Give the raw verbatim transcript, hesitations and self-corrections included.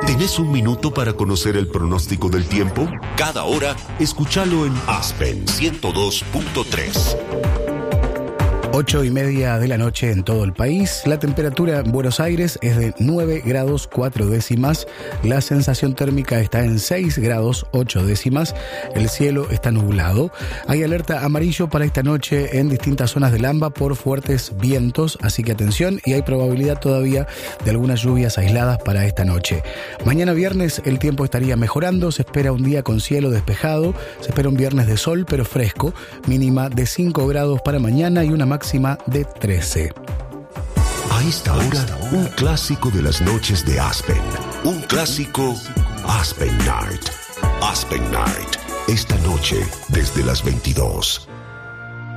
¿Tenés un minuto para conocer el pronóstico del tiempo? Cada hora, escúchalo en Aspen ciento dos punto tres. Ocho y media de la noche en todo el país. La temperatura en Buenos Aires es de nueve grados cuatro décimas. La sensación térmica está en seis grados ocho décimas. El cielo está nublado. Hay alerta amarillo para esta noche en distintas zonas del AMBA por fuertes vientos, así que atención, y hay probabilidad todavía de algunas lluvias aisladas para esta noche. Mañana viernes el tiempo estaría mejorando. Se espera un día con cielo despejado. Se espera un viernes de sol pero fresco. Mínima de cinco grados para mañana y una máxima de trece. A esta hora, un clásico de las noches de Aspen. Un clásico Aspen Night. Aspen Night. Esta noche desde las veintidós.